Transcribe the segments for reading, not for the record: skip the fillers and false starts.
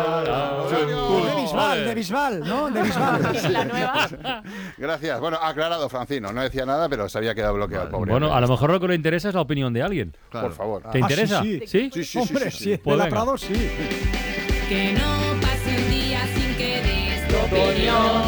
De Bisbal, ¿no? De Bisbal. La nueva. Gracias. Bueno, aclarado, Francino. No decía nada, pero se había quedado bloqueado el pobre. Bueno, a lo mejor lo que le interesa es la opinión de alguien. Claro. Por favor. ¿Te interesa? Sí. Sí. Hombre, sí. Pues de la venga. Prado, sí. Que no pase un día sin que des tu Opinión.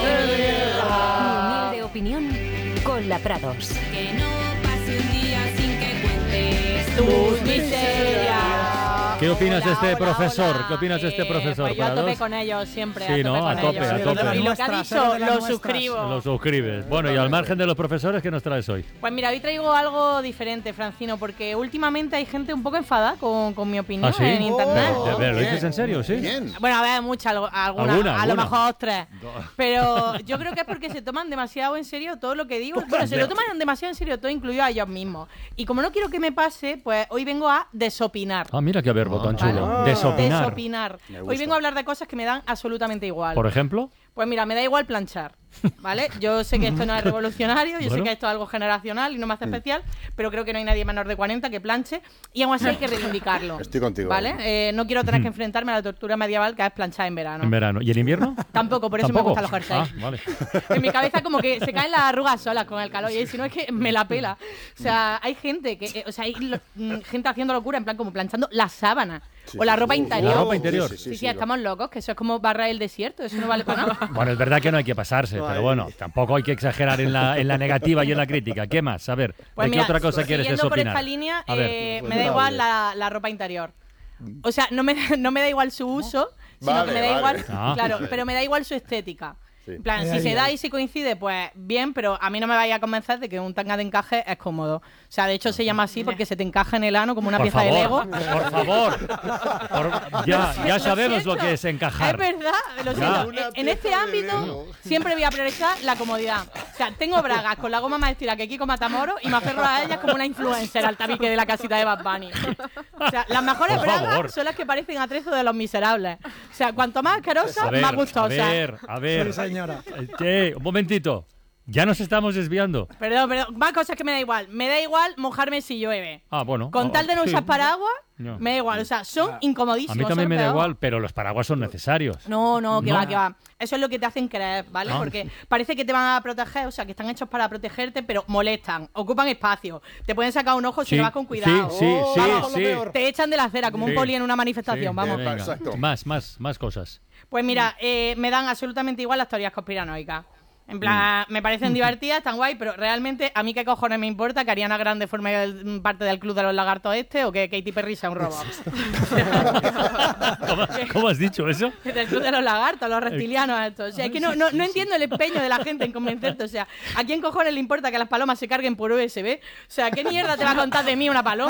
Mi humilde opinión con la Prados. Que no pase un día sin que cuentes Tus miserias. ¿Qué opinas de este Hola, profesor? hola. ¿Qué opinas de este profesor? Pues yo a tope Prados? con ellos siempre. Sí, ¿no? A tope, a tope. Y lo que ha dicho, Ser de las lo nuestras. suscribo. Lo suscribes. Bueno, y al margen de los profesores, ¿qué nos traes hoy? Pues mira, hoy traigo algo diferente, Francino, porque últimamente hay gente un poco enfadada con mi opinión ¿Ah, sí? en internet. ¿Lo dices en serio? ¿Sí? Bien. Bueno, a ver, muchas, algunas, ¿Alguna? a lo mejor 3. Pero yo creo que es porque se toman demasiado en serio todo lo que digo. Bueno, se lo toman demasiado en serio todo, incluido a ellos mismos. Y como no quiero que me pase, pues hoy vengo a desopinar. Ah, mira qué verbo tan ¿Vale? chulo. Desopinar. Desopinar. Hoy vengo a hablar de cosas que me dan absolutamente igual. Por ejemplo, Pues mira, me da igual planchar, ¿vale? Yo sé que esto no es revolucionario, yo sé Bueno. que esto es algo generacional y no me hace especial, pero creo que no hay nadie menor de 40 que planche y aún así hay que reivindicarlo. Estoy contigo. ¿Vale? No quiero tener que enfrentarme a la tortura medieval que es planchar en verano. en verano. ¿Y en invierno? Tampoco, por eso ¿Tampoco? me gustan los jerseys. Ah, vale. En mi cabeza como que se caen las arrugas solas con el calor y si no es que me la pela. O sea, hay gente que, gente haciendo locura en plan como planchando la sábana o la ropa interior. La ropa interior. Sí, estamos locos, que eso es como barrar el desierto, eso no vale para nada. Bueno, es verdad que no hay que pasarse, pero bueno, tampoco hay que exagerar en la negativa y en la crítica. ¿Qué más? A ver, Pues ¿de mira, qué otra cosa quieres siguiendo por desopinar? esta línea, A ver. me da igual la ropa interior. O sea, no me da igual su uso, sino Vale, que me da vale. igual, Ah. claro, pero me da igual su estética. Sí. En plan, si Ahí, se ahí. da y si coincide, pues bien, pero a mí no me vaya a convencer de que un tanga de encaje es cómodo. O sea, de hecho se llama así porque se te encaja en el ano como una Por pieza de Lego. favor, por favor. Ya sabemos lo que es encajar. Es verdad, lo Ya. siento. En este ámbito siempre voy a priorizar la comodidad. O sea, tengo bragas con la goma más estira que Kiko Matamoros y me aferro a ellas como una influencer al tabique de la casita de Bad Bunny. O sea, las mejores Por bragas favor. son las que parecen atrezo de Los Miserables. O sea, cuanto más asquerosas, A ver, más gustosas. a ver. Sí, señora. Un momentito. Ya nos estamos desviando. Perdón, más cosas que me da igual. Me da igual mojarme si llueve. Ah, bueno. Con tal de no sí. usar paraguas, No. me da igual. O sea, son A incomodísimos. mí también son me da peor. igual, pero los paraguas son necesarios. No, que No. va. Eso es lo que te hacen creer, ¿vale? Ah. Porque parece que te van a proteger, o sea, que están hechos para protegerte, pero molestan, ocupan espacio. Te pueden sacar un ojo si Sí, no vas con cuidado. sí, vamos, lo sí. peor. Te echan de la acera como Sí. un poli en una manifestación, Sí, vamos. venga. Exacto. Más cosas. Pues mira, me dan absolutamente igual las teorías conspiranoicas. En plan, me parecen divertidas, están guay, pero realmente a mí qué cojones me importa que Ariana Grande forme parte del club de los lagartos o que Katy Perry sea un robot. ¿Cómo has dicho eso? Del club de los lagartos, los reptilianos estos. O sea, es que no entiendo el empeño de la gente en convencerte. O sea, ¿a quién cojones le importa que las palomas se carguen por USB? O sea, ¿qué mierda te va a contar de mí una paloma?